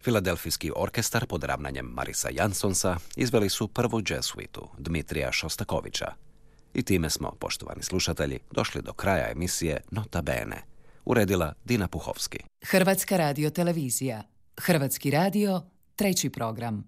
Filadelfijski orkestar pod ravnanjem Marisa Jansonsa izveli su prvu jazz suitu Dmitrija Šostakovića. I time smo, poštovani slušatelji, došli do kraja emisije Nota Bene. Uredila Dina Puhovski. Hrvatska radiotelevizija. Hrvatski radio, 3. program.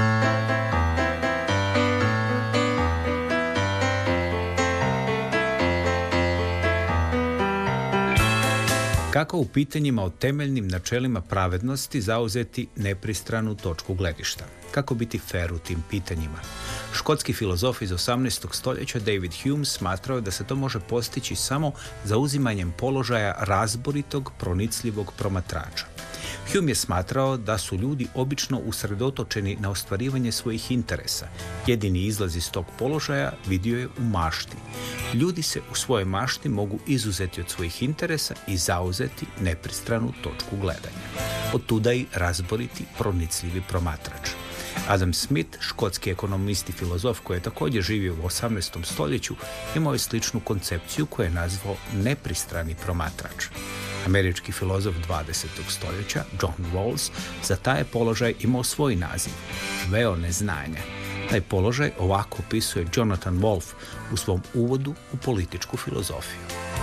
Kako u pitanjima o temeljnim načelima pravednosti zauzeti nepristranu točku gledišta? Kako biti fer u tim pitanjima? Škotski filozof iz 18. stoljeća David Hume smatrao da se to može postići samo zauzimanjem položaja razboritog, pronicljivog promatrača. Hume je smatrao da su ljudi obično usredotočeni na ostvarivanje svojih interesa. Jedini izlaz iz tog položaja vidio je u mašti. Ljudi se u svojoj mašti mogu izuzeti od svojih interesa i zauzeti nepristranu točku gledanja. Otuda i razboriti, pronicljivi promatrač. Adam Smith, škotski ekonomist i filozof koji je također živio u 18. stoljeću, imao je sličnu koncepciju koju je nazvao nepristrani promatrač. Američki filozof 20. stoljeća, John Rawls, za taj položaj imao svoj naziv, veo neznanja. Taj položaj ovako opisuje Jonathan Wolff u svom uvodu u političku filozofiju.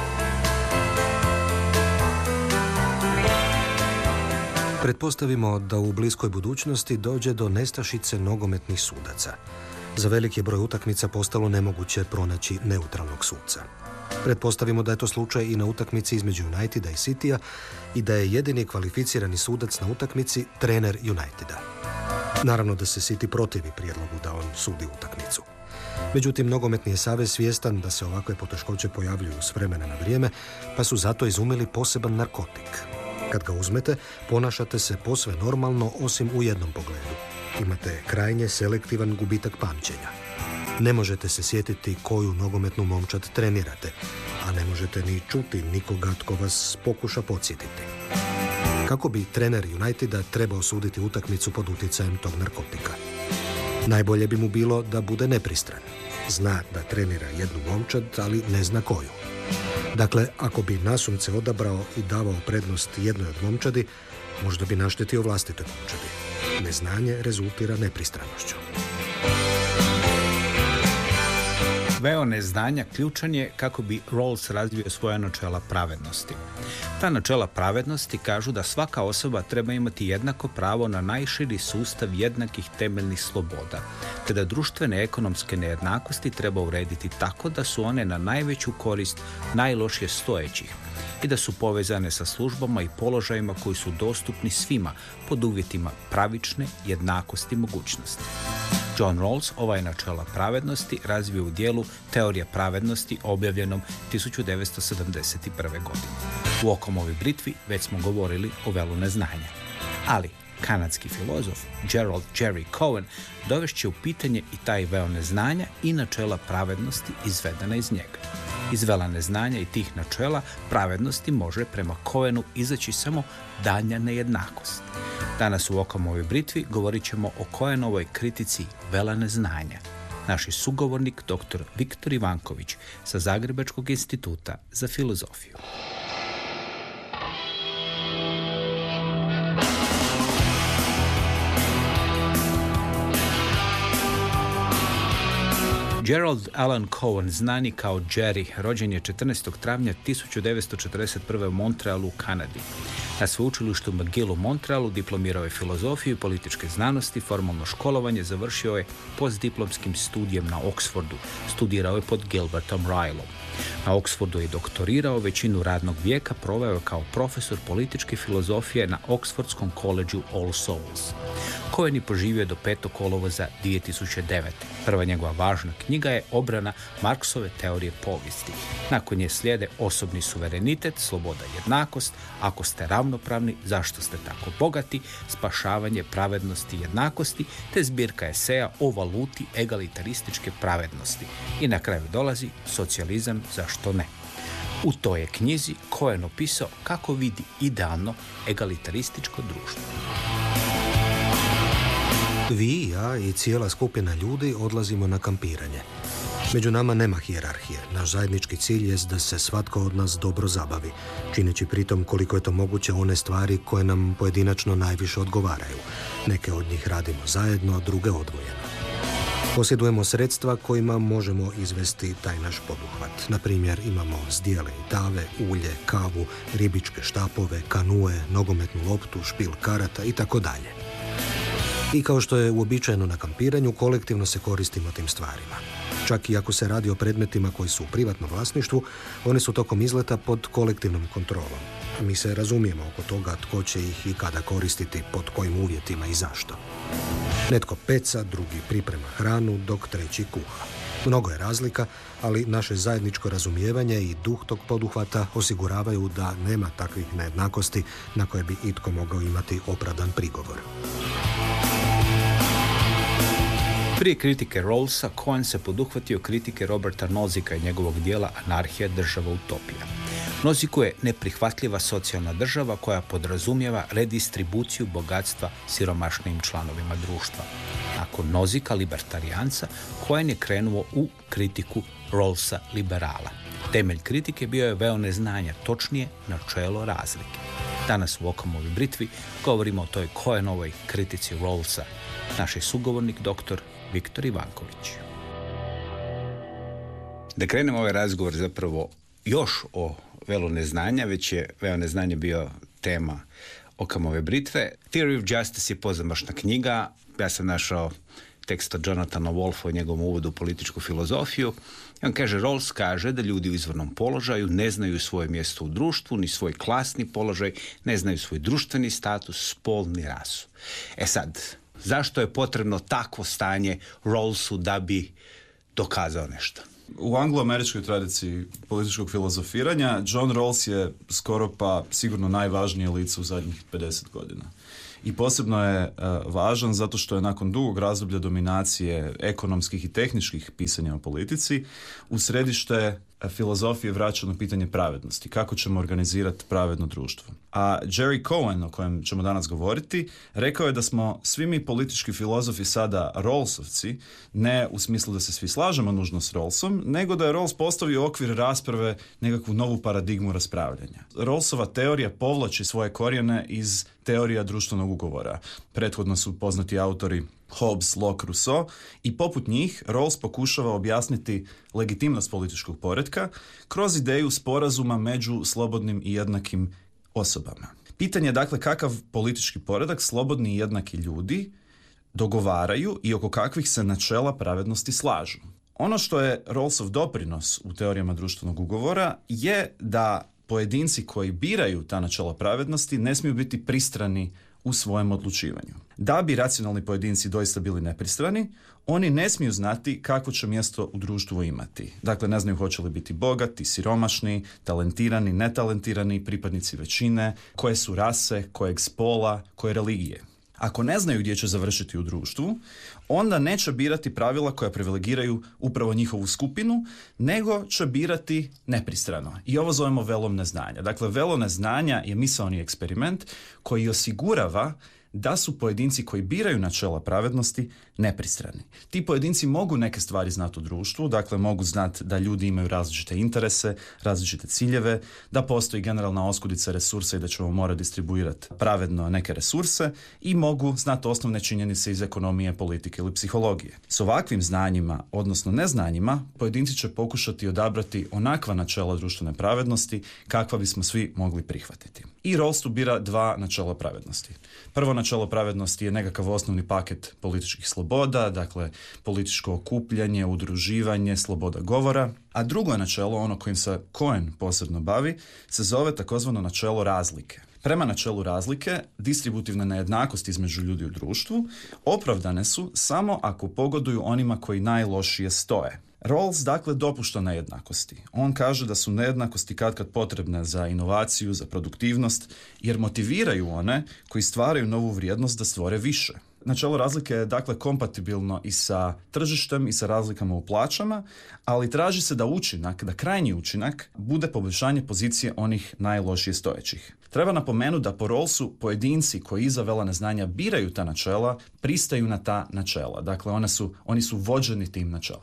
Pretpostavimo da u bliskoj budućnosti dođe do nestašice nogometnih sudaca. Za veliki je broj utakmica postalo nemoguće pronaći neutralnog suca. Pretpostavimo da je to slučaj i na utakmici između Uniteda i Citya i da je jedini kvalificirani sudac na utakmici trener Uniteda. Naravno da se City protivi prijedlogu da on sudi utakmicu. Međutim, nogometni je savez svjestan da se ovakve poteškoće pojavljuju s vremena na vrijeme, pa su zato izumili poseban narkotik. Kad ga uzmete, ponašate se posve normalno osim u jednom pogledu. Imate krajnje selektivan gubitak pamćenja. Ne možete se sjetiti koju nogometnu momčad trenirate, a ne možete ni čuti nikoga tko vas pokuša podsjetiti. Kako bi trener Uniteda trebao suditi utakmicu pod utjecajem tog narkotika? Najbolje bi mu bilo da bude nepristran. Zna da trenira jednu momčad, ali ne zna koju. Dakle, ako bi nasumce odabrao i davao prednost jednoj od momčadi, možda bi naštetio vlastitoj momčadi. Neznanje rezultira nepristranošću. Veo neznanja ključan je kako bi Rawls razvio svoja načela pravednosti. Ta načela pravednosti kažu da svaka osoba treba imati jednako pravo na najširi sustav jednakih temeljnih sloboda, te da društvene ekonomske nejednakosti treba urediti tako da su one na najveću korist najlošije stojećih i da su povezane sa službama i položajima koji su dostupni svima pod uvjetima pravične jednakosti mogućnosti. John Rawls ovaj načela pravednosti razvio u dijelu Teorija pravednosti objavljenom 1971. godine. U Okomovoj britvi već smo govorili o velu neznanja. Ali kanadski filozof Gerald Jerry Cohen dovešće u pitanje i taj veo neznanja i načela pravednosti izvedena iz njega. Iz vela neznanja i tih načela pravednosti može prema Cohenu izaći samo daljnja nejednakost. Danas u Okomovoj britvi govorit ćemo o Cohenovoj kritici vela neznanja. Naš sugovornik dr. Viktor Ivanković sa Zagrebačkog instituta za filozofiju. Gerald Alan Cohen, znani kao Jerry, rođen je 14. travnja 1941. u Montrealu u Kanadi. Na sveučilištu McGill u Montrealu diplomirao je filozofiju i političke znanosti, formalno školovanje završio je postdiplomskim studijem na Oxfordu. Studirao je pod Gilbertom Rylom. Na Oxfordu je doktorirao, većinu radnog vijeka proveo je kao profesor političke filozofije na Oxfordskom koledžu All Souls. Cohen je poživio do 5. kolovoza 2009. Prva njegova važna knjiga je Obrana Marksove teorije povijesti. Nakon nje slijede Osobni suverenitet, Sloboda i jednakost, Ako ste ravnopravni, zašto ste tako bogati, Spašavanje pravednosti i jednakosti, te zbirka eseja o valuti egalitarističke pravednosti. I na kraju dolazi Socijalizam, zašto ne. U toj je knjizi Cohen opisao kako vidi idealno egalitarističko društvo. Vi, ja i cijela skupina ljudi odlazimo na kampiranje. Među nama nema hijerarhije. Naš zajednički cilj je da se svatko od nas dobro zabavi, čineći pritom koliko je to moguće one stvari koje nam pojedinačno najviše odgovaraju. Neke od njih radimo zajedno, druge odvojeno. Posjedujemo sredstva kojima možemo izvesti taj naš poduhvat. Na primjer, imamo zdjele i tave, ulje, kavu, ribičke štapove, kanue, nogometnu loptu, špil karata i tako dalje. I kao što je uobičajeno na kampiranju, kolektivno se koristimo tim stvarima. Čak i ako se radi o predmetima koji su u privatnom vlasništvu, oni su tokom izleta pod kolektivnom kontrolom. Mi se razumijemo oko toga tko će ih i kada koristiti, pod kojim uvjetima i zašto. Netko peca, drugi priprema hranu, dok treći kuha. Mnogo je razlika, ali naše zajedničko razumijevanje i duh tog poduhvata osiguravaju da nema takvih nejednakosti na koje bi itko mogao imati opravdan prigovor. Prije kritike Rawlsa, Cohen se poduhvatio kritike Roberta Nozika i njegovog dijela Anarhija, država, utopija. Noziku je neprihvatljiva socijalna država koja podrazumijeva redistribuciju bogatstva siromašnijim članovima društva. Nakon Nozika, libertarijanca, Cohen je krenuo u kritiku Rawlsa, liberala. Temelj kritike bio je veo neznanja, točnije načelo razlike. Danas u Okamovoj britvi govorimo o toj Cohenovoj kritici Rawlsa. Naš je sugovornik dr. Viktor Ivanković. Da krenemo ovaj razgovor zapravo još o velu neznanja, već je veo neznanje bio tema Okamove britve. Theory of Justice je pozamašna knjiga. Ja sam našao tekst od Jonathana Wolfa u njegovom uvodu u političku filozofiju. I on kaže, Rawls kaže da ljudi u izvornom položaju ne znaju svoje mjesto u društvu, ni svoj klasni položaj, ne znaju svoj društveni status, spol, ni rasu. E sad, zašto je potrebno takvo stanje Rawlsu da bi dokazao nešto? U anglo-američkoj tradiciji političkog filozofiranja John Rawls je skoro pa sigurno najvažnije lice u zadnjih 50 godina. I posebno je važan zato što je nakon dugog razdoblja dominacije ekonomskih i tehničkih pisanja o politici u središte filozofije vraćano pitanje pravednosti. Kako ćemo organizirati pravedno društvo? A Jerry Cohen, o kojem ćemo danas govoriti, rekao je da smo svi mi politički filozofi sada Rawlsovci, ne u smislu da se svi slažemo nužno s Rawlsom, nego da je Rawls postavio okvir rasprave nekakvu novu paradigmu raspravljanja. Rawlsova teorija povlači svoje korijene iz teorija društvenog ugovora. Prethodno su poznati autori Hobbes, Locke, Rousseau i poput njih Rawls pokušava objasniti legitimnost političkog poretka kroz ideju sporazuma među slobodnim i jednakim osobama. Pitanje je dakle kakav politički poredak slobodni i jednaki ljudi dogovaraju i oko kakvih se načela pravednosti slažu. Ono što je Rawlsov doprinos u teorijama društvenog ugovora je da pojedinci koji biraju ta načela pravednosti ne smiju biti pristrani u svojem odlučivanju. Da bi racionalni pojedinci doista bili nepristrani, oni ne smiju znati kakvo će mjesto u društvu imati. Dakle, ne znaju hoće li biti bogati, siromašni, talentirani, netalentirani, pripadnici većine, koje su rase, kojeg spola, koje religije. Ako ne znaju gdje će završiti u društvu, onda neće birati pravila koja privilegiraju upravo njihovu skupinu, nego će birati nepristrano. I ovo zovemo velom neznanja. Dakle, velo neznanja je misaoni eksperiment koji osigurava da su pojedinci koji biraju načela pravednosti nepristrani. Ti pojedinci mogu neke stvari znati u društvu, dakle mogu znati da ljudi imaju različite interese, različite ciljeve, da postoji generalna oskudica resursa i da ćemo morati distribuirati pravedno neke resurse i mogu znati osnovne činjenice iz ekonomije, politike ili psihologije. S ovakvim znanjima, odnosno neznanjima, pojedinci će pokušati odabrati onakva načela društvene pravednosti kakva bismo svi mogli prihvatiti. I Rawls tu bira dva načela pravednosti. Prvo načelo pravednosti je nekakav osnovni paket političkih sloboda, dakle političko okupljanje, udruživanje, sloboda govora. A drugo načelo, ono kojim se Cohen posebno bavi, se zove takozvano načelo razlike. Prema načelu razlike, distributivne nejednakosti između ljudi u društvu opravdane su samo ako pogoduju onima koji najlošije stoje. Rawls dakle dopušta nejednakosti. On kaže da su nejednakosti katkad potrebne za inovaciju, za produktivnost, jer motiviraju one koji stvaraju novu vrijednost da stvore više. Načelo razlike je dakle kompatibilno i sa tržištem i sa razlikama u plaćama, ali traži se da učinak, da krajnji učinak bude poboljšanje pozicije onih najlošije stojećih. Treba napomenuti da po Rawlsu pojedinci koji iza vela neznanja biraju ta načela, pristaju na ta načela. Dakle, oni su vođeni tim načelima.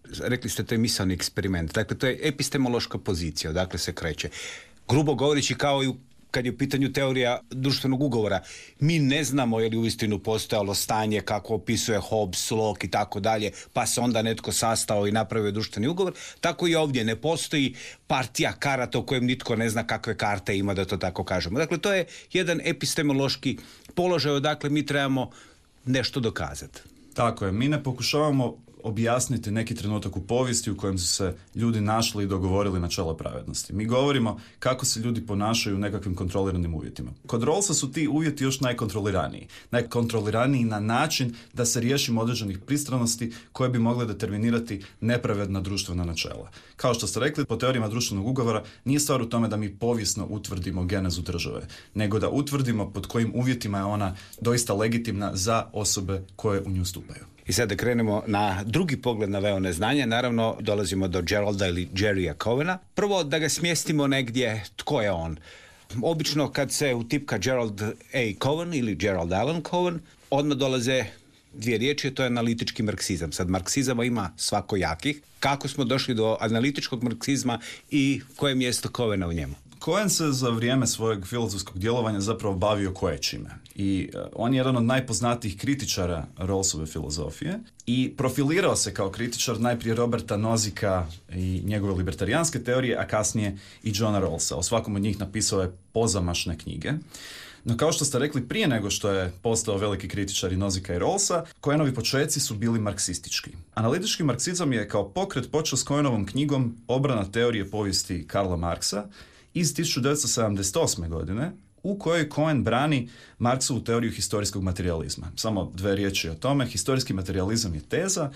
rekli ste, to je misaoni eksperiment. Dakle, to je epistemološka pozicija, odakle se kreće. Grubo govoreći, kao i kad je u pitanju teorija društvenog ugovora, mi ne znamo je li uistinu postojalo stanje kako opisuje Hobbes, Locke i tako dalje, pa se onda netko sastao i napravio društveni ugovor. Tako i ovdje ne postoji partija karata u kojem nitko ne zna kakve karte ima, da to tako kažemo. Dakle, to je jedan epistemološki položaj odakle mi trebamo nešto dokazati. Tako je, mi ne pokušavamo objasniti neki trenutak u povijesti u kojem su se ljudi našli i dogovorili načela pravednosti. Mi govorimo kako se ljudi ponašaju u nekakvim kontroliranim uvjetima. Kod Rawlsa su ti uvjeti još najkontroliraniji. Najkontroliraniji na način da se riješimo određenih pristranosti koje bi mogle determinirati nepravedna društvena načela. Kao što ste rekli, po teorijama društvenog ugovora nije stvar u tome da mi povijesno utvrdimo genezu države, nego da utvrdimo pod kojim uvjetima je ona doista legitimna za osobe koje u nju stupaju. I sad da krenemo na drugi pogled na veo neznanje, naravno dolazimo do Geralda ili Jerrya Covena. Prvo da ga smjestimo negdje, tko je on? Obično kad se utipka Gerald A. Coven ili Gerald Allen Coven, odmah dolaze dvije riječi, to je analitički marksizam. Sad, marksizama ima svakojakih. Kako smo došli do analitičkog marksizma i koje je mjesto Covena u njemu? Cohen se za vrijeme svojeg filozofskog djelovanja zapravo bavio koječime. I on je jedan od najpoznatijih kritičara Rawlsove filozofije i profilirao se kao kritičar najprije Roberta Nozika i njegove libertarijanske teorije, a kasnije i Johna Rawlsa. O svakom od njih napisao je pozamašne knjige. No kao što ste rekli, prije nego što je postao veliki kritičar i Nozika i Rawlsa, Cohenovi počeci su bili marksistički. Analitički marksizam je kao pokret počeo s Cohenovom knjigom Obrana teorije povijesti Karla Marksa iz 1978. godine, u kojoj Cohen brani Marksovu teoriju historijskog materijalizma. Samo dve riječi o tome. Historijski materijalizam je teza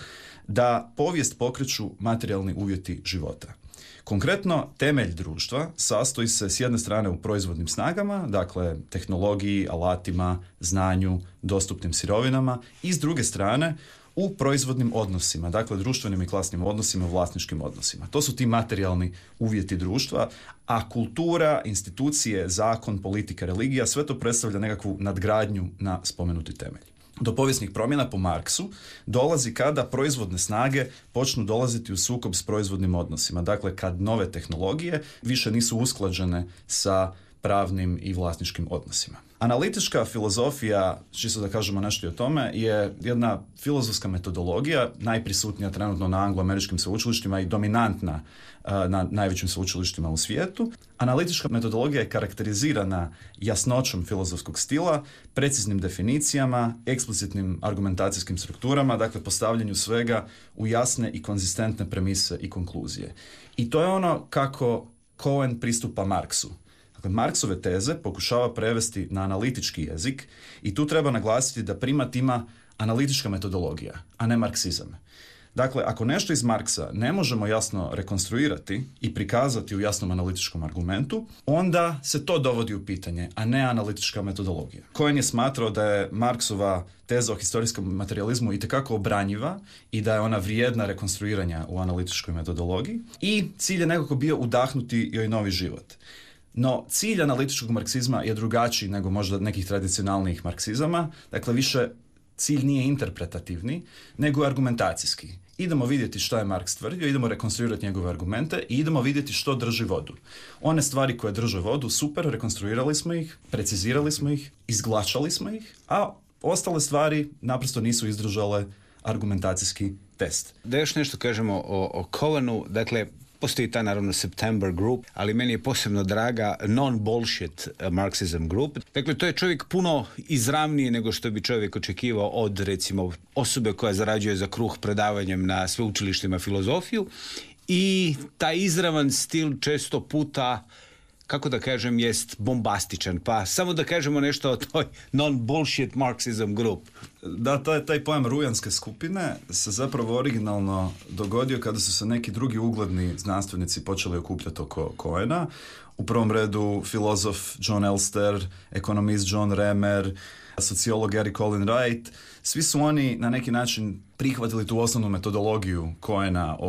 da povijest pokreću materijalni uvjeti života. Konkretno, temelj društva sastoji se s jedne strane u proizvodnim snagama, dakle tehnologiji, alatima, znanju, dostupnim sirovinama, i s druge strane u proizvodnim odnosima, dakle društvenim i klasnim odnosima, vlasničkim odnosima. To su ti materijalni uvjeti društva, a kultura, institucije, zakon, politika, religija, sve to predstavlja nekakvu nadgradnju na spomenuti temelj. Do povijesnih promjena po Marksu dolazi kada proizvodne snage počnu dolaziti u sukob s proizvodnim odnosima. Dakle, kad nove tehnologije više nisu usklađene sa pravnim i vlasničkim odnosima. Analitička filozofija, čisto da kažemo nešto i o tome, je jedna filozofska metodologija, najprisutnija trenutno na anglo-američkim sveučilištima i dominantna na najvećim sveučilištima u svijetu. Analitička metodologija je karakterizirana jasnoćom filozofskog stila, preciznim definicijama, eksplicitnim argumentacijskim strukturama, dakle postavljanju svega u jasne i konzistentne premise i konkluzije. I to je ono kako Cohen pristupa Marksu. Marksove teze pokušava prevesti na analitički jezik i tu treba naglasiti da primat ima analitička metodologija, a ne marksizam. Dakle, ako nešto iz Marksa ne možemo jasno rekonstruirati i prikazati u jasnom analitičkom argumentu, onda se to dovodi u pitanje, a ne analitička metodologija. Cohen je smatrao da je Marksova teza o historijskom materijalizmu itekako obranjiva i da je ona vrijedna rekonstruiranja u analitičkoj metodologiji i cilj je nekako bio udahnuti joj novi život. No, cilj analitičkog marksizma je drugačiji nego možda nekih tradicionalnih marksizama. Dakle, više cilj nije interpretativni, nego argumentacijski. Idemo vidjeti šta je Marks tvrdio, idemo rekonstruirati njegove argumente i idemo vidjeti što drži vodu. One stvari koje drže vodu, super, rekonstruirali smo ih, precizirali smo ih, izglačali smo ih, a ostale stvari naprosto nisu izdržale argumentacijski test. Da još nešto kažemo o Covenu, dakle, postoji ta naravno September Group, ali meni je posebno draga Non-Bullshit Marxism Group. Dakle, to je čovjek puno izravniji nego što bi čovjek očekivao od, recimo, osobe koja zarađuje za kruh predavanjem na sveučilištima filozofiju, i taj izravan stil često puta, kako da kažem, jest bombastičan. Pa samo da kažemo nešto o toj Non-Bullshit Marxism Group. Da, taj pojam rujanske skupine se zapravo originalno dogodio kada su se neki drugi ugledni znanstvenici počeli okupljati oko Cohena. U prvom redu filozof John Elster, ekonomist John Remer, sociolog Gary Colin Wright. Svi su oni na neki način prihvatili tu osnovnu metodologiju Cohena o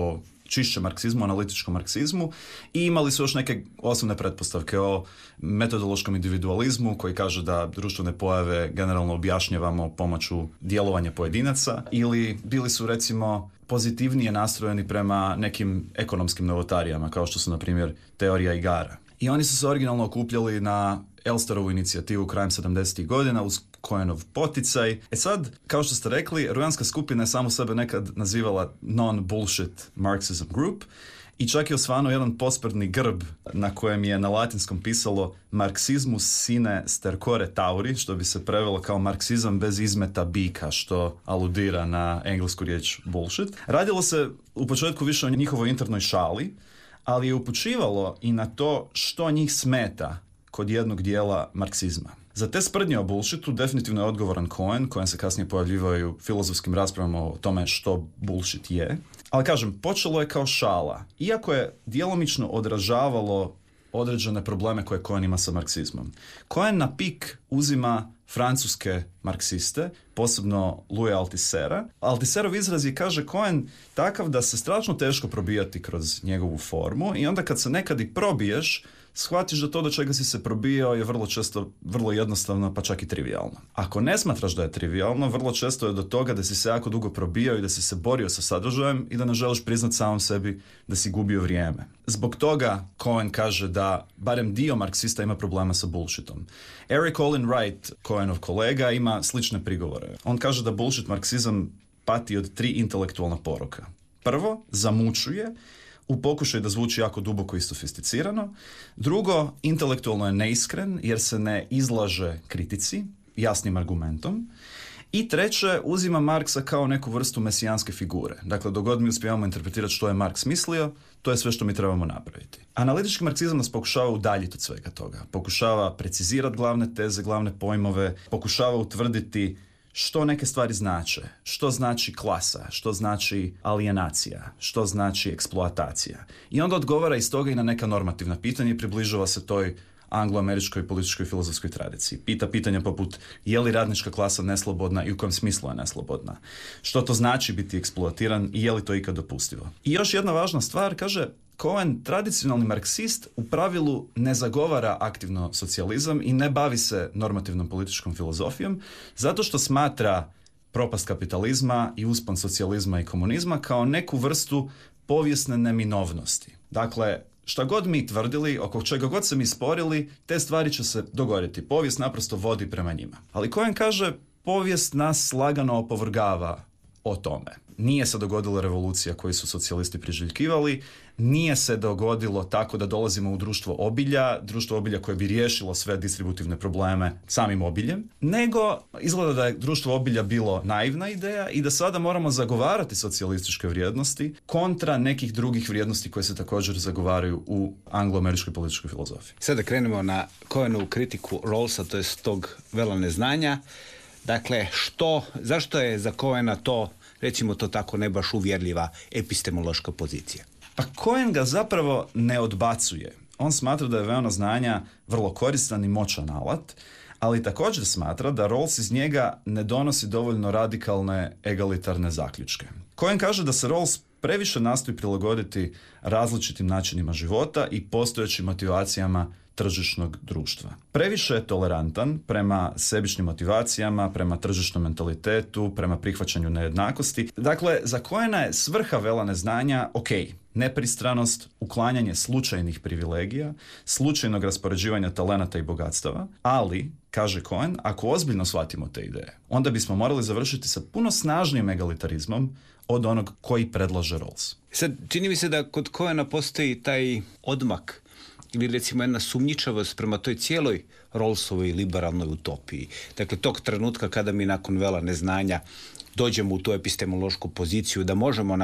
čišćem marksizmu, analitičkom marksizmu i imali su još neke osnovne pretpostavke o metodološkom individualizmu koji kaže da društvene pojave generalno objašnjavamo pomoću djelovanja pojedinaca, ili bili su recimo pozitivnije nastrojeni prema nekim ekonomskim novotarijama kao što su na primjer teorija igara. I oni su se originalno okupljali na Elsterovu inicijativu krajem 70. godina uz Cohenov poticaj. Sad, kao što ste rekli, rujanska skupina je samo sebe nekad nazivala non-bullshit Marxism group i čak je osvanuo jedan posprdni grb na kojem je na latinskom pisalo Marxismus sine stercore tauri, što bi se prevelo kao marksizam bez izmeta bika, što aludira na englesku riječ bullshit. Radilo se u početku više o njihovoj internoj šali, ali je upućivalo i na to što njih smeta kod jednog dijela marksizma. Za te sprdnje o bullshitu definitivno je odgovoran Cohen, kojem se kasnije pojavljivaju u filozofskim raspravama o tome što bullshit je. Ali kažem, počelo je kao šala. Iako je djelomično odražavalo određene probleme koje Cohen ima sa marksizmom. Cohen na pik uzima francuske marksiste, posebno Louis Althusera. Althusserov izraz je, kaže Cohen, takav da se strašno teško probijati kroz njegovu formu i onda kad se nekad i probiješ, shvatiš da to do čega si se probio je vrlo često vrlo jednostavno, pa čak i trivijalno. Ako ne smatraš da je trivijalno, vrlo često je do toga da si se jako dugo probio i da si se borio sa sadržajem i da ne želiš priznati samom sebi da si gubio vrijeme. Zbog toga Cohen kaže da barem dio marksista ima problema sa bullshitom. Eric Olin Wright, Cohenov kolega, ima slične prigovore. On kaže da bullshit marksizam pati od 3 intelektualna poroka. Prvo, zamučuje u pokušaju da zvuči jako duboko i sofisticirano. Drugo, intelektualno je neiskren jer se ne izlaže kritici jasnim argumentom. I treće, uzima Marksa kao neku vrstu mesijanske figure. Dakle, dok god mi uspijemo interpretirati što je Marks mislio, to je sve što mi trebamo napraviti. Analitički marksizam nas pokušava udaljiti od svega toga. Pokušava precizirati glavne teze, glavne pojmove, pokušava utvrditi što neke stvari znače, što znači klasa, što znači alijenacija, što znači eksploatacija. I onda odgovara iz toga i na neka normativna pitanja i približava se toj anglo-američkoj političkoj filozofskoj tradiciji. Pita pitanja poput je li radnička klasa neslobodna i u kojem smislu je neslobodna? Što to znači biti eksploatiran i je li to ikad dopustivo? I još jedna važna stvar, kaže Cohen, tradicionalni marksist u pravilu ne zagovara aktivno socijalizam i ne bavi se normativnom političkom filozofijom zato što smatra propast kapitalizma i uspon socijalizma i komunizma kao neku vrstu povijesne neminovnosti. Dakle, šta god mi tvrdili, oko čega god se mi sporili, te stvari će se dogoditi. Povijest naprosto vodi prema njima. Ali Cohen kaže, povijest nas lagano opovrgava o tome. Nije se dogodila revolucija koju su socijalisti priželjkivali, nije se dogodilo tako da dolazimo u društvo obilja koje bi riješilo sve distributivne probleme samim obiljem, nego izgleda da je društvo obilja bilo naivna ideja i da sada moramo zagovarati socijalističke vrijednosti kontra nekih drugih vrijednosti koje se također zagovaraju u anglo-američkoj političkoj filozofiji. Sada krenemo na Cohenovu kritiku Rawlsa, to je tog vela neznanja. Dakle, zašto je za Cohena to, recimo to tako, ne baš uvjerljiva epistemološka pozicija? Pa Cohen ga zapravo ne odbacuje. On smatra da je veo znanja vrlo koristan i moćan alat, ali također smatra da Rawls iz njega ne donosi dovoljno radikalne egalitarne zaključke. Cohen kaže da se Rawls previše nastoji prilagoditi različitim načinima života i postojećim motivacijama tržišnog društva. Previše je tolerantan prema sebičnim motivacijama, prema tržišnom mentalitetu, prema prihvaćanju nejednakosti. Dakle, za Cohena je svrha vela neznanja nepristranost, uklanjanje slučajnih privilegija, slučajnog raspoređivanja talenata i bogatstava, ali, kaže Cohen, ako ozbiljno shvatimo te ideje, onda bismo morali završiti sa puno snažnijim egalitarizmom od onog koji predlaže Rawls. Sad, čini mi se da kod Cohena postoji taj odmak ili recimo jedna sumnjičavost prema toj cijeloj Rawlsovoj liberalnoj utopiji. Dakle, tog trenutka kada mi nakon vela neznanja dođemo u tu epistemološku poziciju da možemo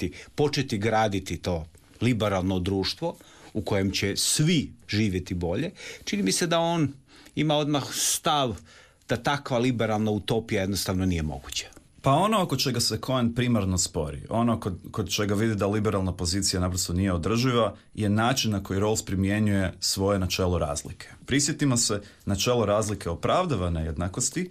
početi graditi to liberalno društvo u kojem će svi živjeti bolje, čini mi se da on ima odmah stav da takva liberalna utopija jednostavno nije moguća. Pa ono oko čega se Cohen primarno spori, ono kod čega vidi da liberalna pozicija naprosto nije održiva, je način na koji Rawls primjenjuje svoje načelo razlike. Prisjetimo se, načelo razlike opravdava nejednakosti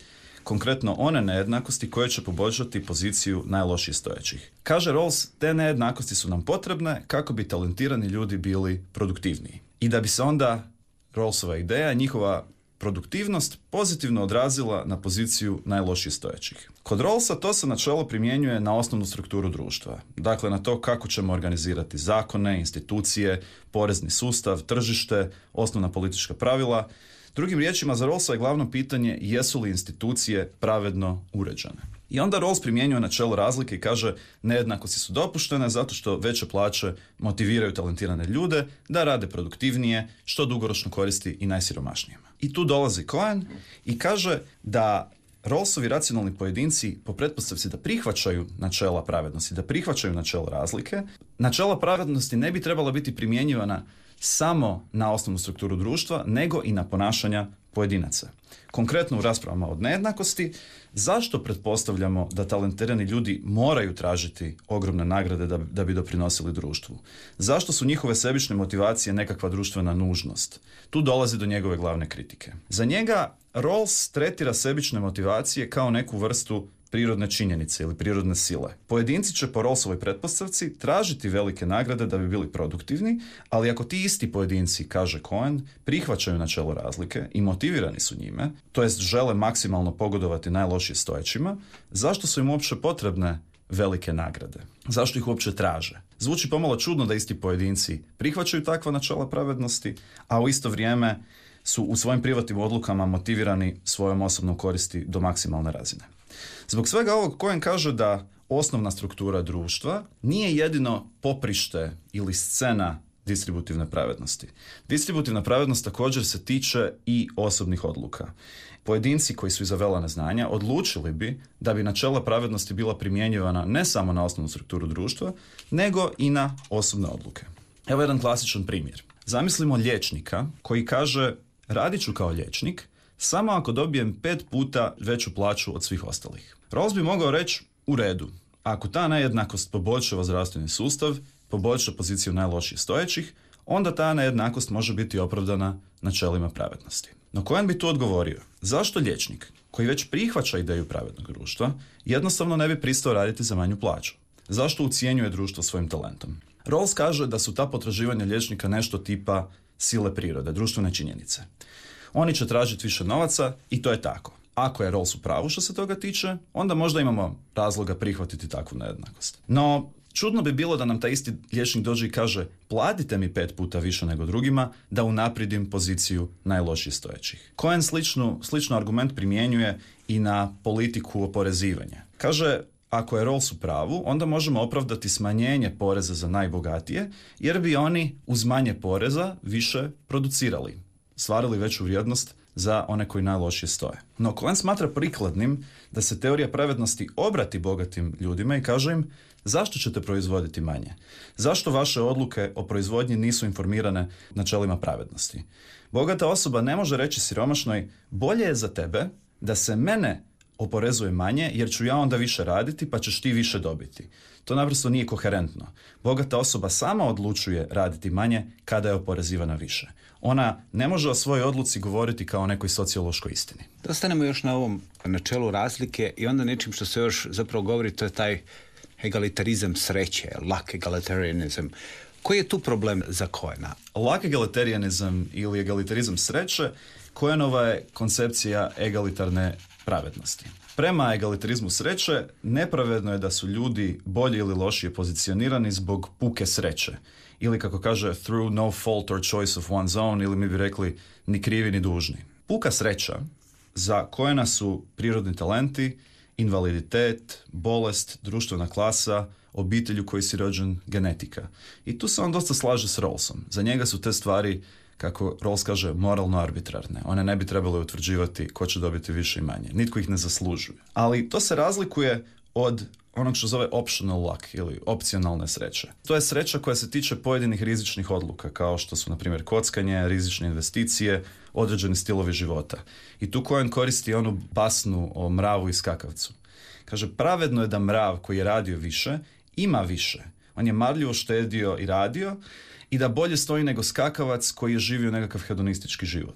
konkretno one nejednakosti koje će poboljšati poziciju najlošije stojećih. Kaže Rawls, te nejednakosti su nam potrebne kako bi talentirani ljudi bili produktivniji. I da bi se onda Rawlsova ideja, njihova produktivnost pozitivno odrazila na poziciju najlošije stojećih. Kod Rawlsa to se načelo primjenjuje na osnovnu strukturu društva. Dakle, na to kako ćemo organizirati zakone, institucije, porezni sustav, tržište, osnovna politička pravila. Drugim riječima, za Rawlsa je glavno pitanje jesu li institucije pravedno uređene. I onda Rawls primjenjuje načelo razlike i kaže nejednakosti su dopuštene zato što veće plaće motiviraju talentirane ljude da rade produktivnije, što dugoročno koristi i najsiromašnijima. I tu dolazi Cohen i kaže da Rawlsovi racionalni pojedinci po pretpostavci da prihvaćaju načela pravednosti, da prihvaćaju načelo razlike, načela pravednosti ne bi trebala biti primjenjivana samo na osnovnu strukturu društva, nego i na ponašanja pojedinaca. Konkretno u raspravama od nejednakosti, zašto pretpostavljamo da talentirani ljudi moraju tražiti ogromne nagrade da bi doprinosili društvu? Zašto su njihove sebične motivacije nekakva društvena nužnost? Tu dolazi do njegove glavne kritike. Za njega Rawls tretira sebične motivacije kao neku vrstu prirodne činjenice ili prirodne sile. Pojedinci će po Rawlsovoj pretpostavci tražiti velike nagrade da bi bili produktivni, ali ako ti isti pojedinci, kaže Cohen, prihvaćaju načelo razlike i motivirani su njime, to jest žele maksimalno pogodovati najlošije stojećima, zašto su im uopće potrebne velike nagrade? Zašto ih uopće traže? Zvuči pomalo čudno da isti pojedinci prihvaćaju takva načela pravednosti, a u isto vrijeme su u svojim privatnim odlukama motivirani svojom osobnom koristi do maksimalne razine. Zbog svega ovog Cohen kaže da osnovna struktura društva nije jedino poprište ili scena distributivne pravednosti. Distributivna pravednost također se tiče i osobnih odluka. Pojedinci koji su iza velena znanja odlučili bi da bi načela pravednosti bila primjenjivana ne samo na osnovnu strukturu društva, nego i na osobne odluke. Evo jedan klasičan primjer. Zamislimo liječnika koji kaže radit ću kao liječnik samo ako dobijem 5 puta veću plaću od svih ostalih. Rawls bi mogao reći u redu. Ako ta nejednakost poboljšava zdravstveni sustav, poboljša poziciju najlošije stojećih, onda ta nejednakost može biti opravdana načelima pravednosti. No Cohen bi tu odgovorio, zašto liječnik koji već prihvaća ideju pravednog društva jednostavno ne bi pristao raditi za manju plaću? Zašto ucjenjuje društvo svojim talentom? Rawls kaže da su ta potraživanja liječnika nešto tipa sile prirode, društvene činjenice. Oni će tražiti više novaca i to je tako. Ako je Rawls u pravu što se toga tiče, onda možda imamo razloga prihvatiti takvu nejednakost. No, čudno bi bilo da nam taj isti liječnik dođe i kaže platite mi 5 puta više nego drugima da unaprijedim poziciju najlošije stojećih. Cohen slično argument primjenjuje i na politiku oporezivanja. Kaže, ako je Rawls u pravu, onda možemo opravdati smanjenje poreza za najbogatije, jer bi oni uz manje poreza više producirali, stvarali veću vrijednost za one koji najlošije stoje. No Cohen smatra prikladnim da se teorija pravednosti obrati bogatim ljudima i kaže im zašto ćete proizvoditi manje? Zašto vaše odluke o proizvodnji nisu informirane načelima pravednosti? Bogata osoba ne može reći siromašnoj bolje je za tebe da se mene oporezuje manje jer ću ja onda više raditi pa ćeš ti više dobiti. To naprosto nije koherentno. Bogata osoba sama odlučuje raditi manje kada je oporezivana više. Ona ne može o svojoj odluci govoriti kao o nekoj sociološkoj istini. Da ostanemo još na ovom načelu razlike i onda nečim što se još zapravo govori, to je taj egalitarizam sreće, luck egalitarianism. Koji je tu problem za Cohena? Luck egalitarianizam ili egalitarizam sreće, Cohenova je koncepcija egalitarne pravednosti. Prema egalitarizmu sreće, nepravedno je da su ljudi bolje ili lošije pozicionirani zbog puke sreće. Ili kako kaže, through no fault or choice of one's own, ili mi bi rekli, ni krivi ni dužni. Puka sreća za Cohena su prirodni talenti, invaliditet, bolest, društvena klasa, obitelj u kojoj si rođen, genetika. I tu se on dosta slaže s Rawlsom. Za njega su te stvari, kako Rawls kaže, moralno arbitrarne. One ne bi trebale utvrđivati ko će dobiti više i manje. Nitko ih ne zaslužuje. Ali to se razlikuje od onog što zove optional luck ili opcionalne sreće. To je sreća koja se tiče pojedinih rizičnih odluka, kao što su, na primjer, kockanje, rizične investicije, određeni stilovi života. I tu Cohen koristi onu basnu o mravu i skakavcu. Kaže, pravedno je da mrav koji je radio više, ima više. On je marljivo štedio i radio i da bolje stoji nego skakavac koji je živio nekakav hedonistički život.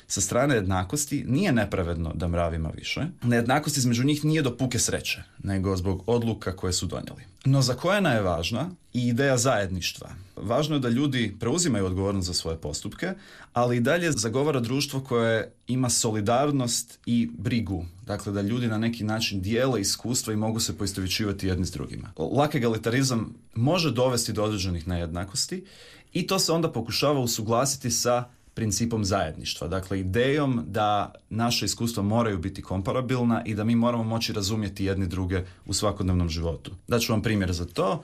sa strane jednakosti nije nepravedno da mrav ima više. Nejednakost između njih nije do puke sreće, nego zbog odluka koje su donijeli. No za Cohena je važna i ideja zajedništva. Važno je da ljudi preuzimaju odgovornost za svoje postupke, ali i dalje zagovara društvo koje ima solidarnost i brigu. Dakle, da ljudi na neki način dijele iskustva i mogu se poistovjećivati jedni s drugima. Lak egalitarizam može dovesti do određenih nejednakosti i to se onda pokušava usuglasiti sa principom zajedništva. Dakle, idejom da naše iskustva moraju biti komparabilna i da mi moramo moći razumjeti jedni druge u svakodnevnom životu. Daću vam primjer za to.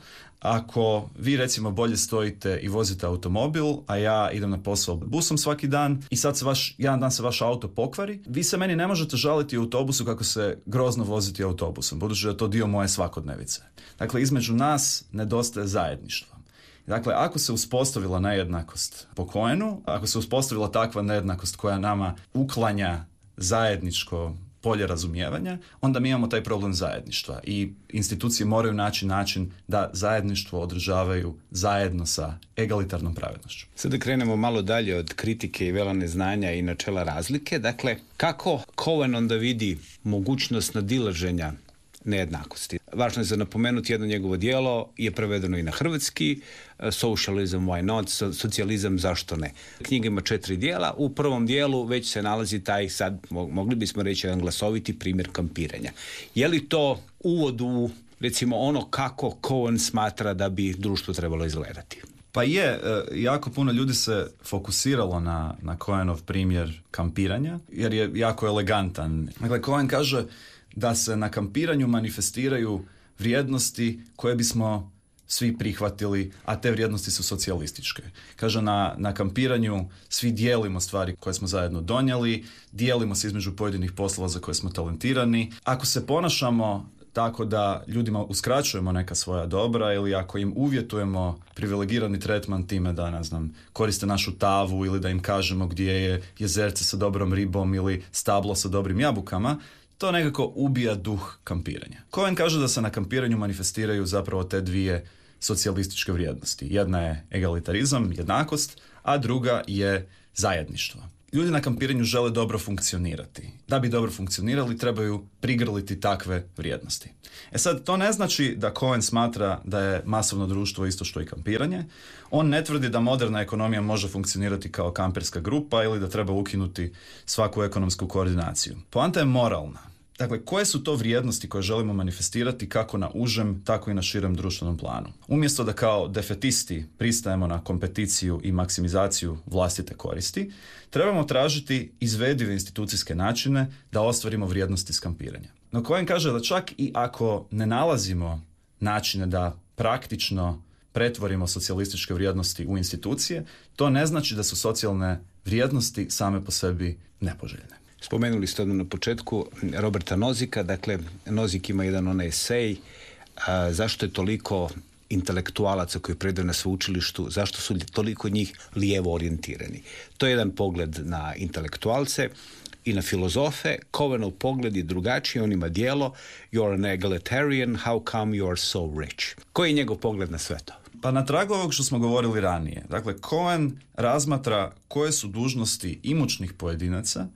Ako vi recimo bolje stojite i vozite automobil, a ja idem na posao busom svaki dan i sad jedan dan se vaš auto pokvari, vi se meni ne možete žaliti u autobusu kako se grozno voziti autobusom, budući da je to dio moje svakodnevice. Dakle, između nas nedostaje zajedništvo. Dakle, ako se uspostavila nejednakost po Cohenu, ako se uspostavila takva nejednakost koja nama uklanja zajedničko polje razumijevanja, onda mi imamo taj problem zajedništva i institucije moraju naći način da zajedništvo održavaju zajedno sa egalitarnom pravednošću. Sada krenemo malo dalje od kritike i velane znanja i načela razlike. Dakle, kako Cohen onda vidi mogućnost nadilaženja nejednakosti? Važno je za napomenuti, jedno njegovo djelo je prevedeno i na hrvatski, Socialism, why not, socijalizam, zašto ne. Knjiga ima 4 dijela, u prvom dijelu već se nalazi taj, sad mogli bismo reći, jedan glasoviti primjer kampiranja. Je li to uvod u, recimo, ono kako Cohen smatra da bi društvo trebalo izgledati? Pa je, jako puno ljudi se fokusiralo na Cohenov primjer kampiranja, jer je jako elegantan. Dakle, Cohen kaže da se na kampiranju manifestiraju vrijednosti koje bismo svi prihvatili, a te vrijednosti su socijalističke. Kaže, na kampiranju svi dijelimo stvari koje smo zajedno donijeli, dijelimo se između pojedinih poslova za koje smo talentirani. Ako se ponašamo tako da ljudima uskraćujemo neka svoja dobra ili ako im uvjetujemo privilegirani tretman time da, ne znam, koriste našu tavu ili da im kažemo gdje je jezerce sa dobrom ribom ili stablo sa dobrim jabukama, to nekako ubija duh kampiranja. Cohen kaže da se na kampiranju manifestiraju zapravo te dvije socijalističke vrijednosti. Jedna je egalitarizam, jednakost, a druga je zajedništvo. Ljudi na kampiranju žele dobro funkcionirati. Da bi dobro funkcionirali, trebaju prigrliti takve vrijednosti. Sad, to ne znači da Cohen smatra da je masovno društvo isto što i kampiranje. On ne tvrdi da moderna ekonomija može funkcionirati kao kamperska grupa ili da treba ukinuti svaku ekonomsku koordinaciju. Poanta je moralna. Dakle, koje su to vrijednosti koje želimo manifestirati kako na užem, tako i na širem društvenom planu? Umjesto da kao defetisti pristajemo na kompeticiju i maksimizaciju vlastite koristi, trebamo tražiti izvedive institucijske načine da ostvarimo vrijednosti s kampiranja. No Cohen kaže da čak i ako ne nalazimo načine da praktično pretvorimo socijalističke vrijednosti u institucije, to ne znači da su socijalne vrijednosti same po sebi nepoželjne. Spomenuli ste na početku Roberta Nozika, dakle Nozik ima jedan onaj esej, zašto je toliko intelektualaca koji predaju na sveučilištu, zašto su toliko njih lijevo orijentirani. To je jedan pogled na intelektualce i na filozofe. Cohenov pogled je drugačiji, on ima djelo You're an egalitarian, how come you are so rich? Koji je njegov pogled na sve to? Pa na tragu ovog što smo govorili ranije. Dakle, Cohen razmatra koje su dužnosti imućnih pojedinaca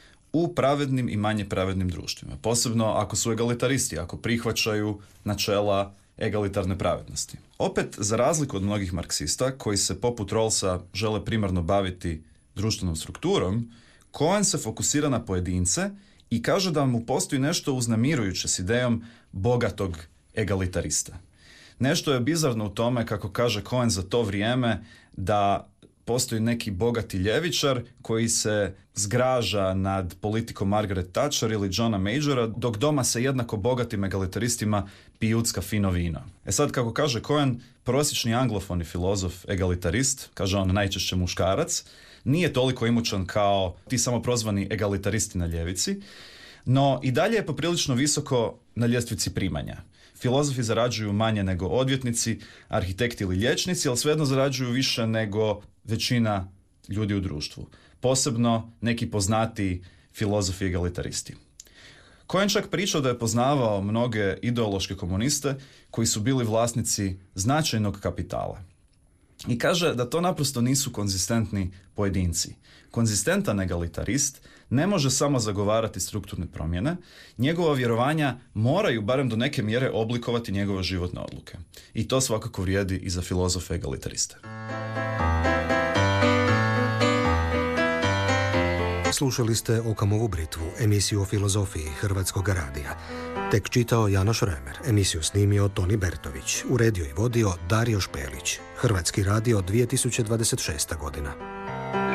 u pravednim i manje pravednim društvima. Posebno ako su egalitaristi, ako prihvaćaju načela egalitarne pravednosti. Opet, za razliku od mnogih marksista, koji se poput Rawlsa žele primarno baviti društvenom strukturom, Cohen se fokusira na pojedince i kaže da mu postoji nešto uznemirujuće s idejom bogatog egalitarista. Nešto je bizarno u tome, kako kaže Cohen za to vrijeme, da postoji neki bogati ljevičar koji se zgraža nad politikom Margaret Thatcher ili Johna Majora, dok doma se jednako bogatim egalitaristima pijucka fino vino. Sad, kako kaže Cohen, prosječni anglofoni filozof egalitarist, kaže on najčešće muškarac, nije toliko imućan kao ti samoprozvani egalitaristi na ljevici, no i dalje je poprilično visoko na ljestvici primanja. Filozofi zarađuju manje nego odvjetnici, arhitekti ili liječnici, ali svejedno zarađuju više nego većina ljudi u društvu. Posebno neki poznati filozofi egalitaristi. Cohen čak pričao da je poznavao mnoge ideološke komuniste koji su bili vlasnici značajnog kapitala. I kaže da to naprosto nisu konzistentni pojedinci. Konzistentan egalitarist ne može samo zagovarati strukturne promjene, njegova vjerovanja moraju barem do neke mjere oblikovati njegove životne odluke. I to svakako vrijedi i za filozofe egalitariste. Slušali ste Okamovu britvu, emisiju o filozofiji Hrvatskog radija. Tek čitao Janoš Remer, emisiju snimio Toni Bertović, uredio i vodio Dario Špelić. Hrvatski radio 2026. godina.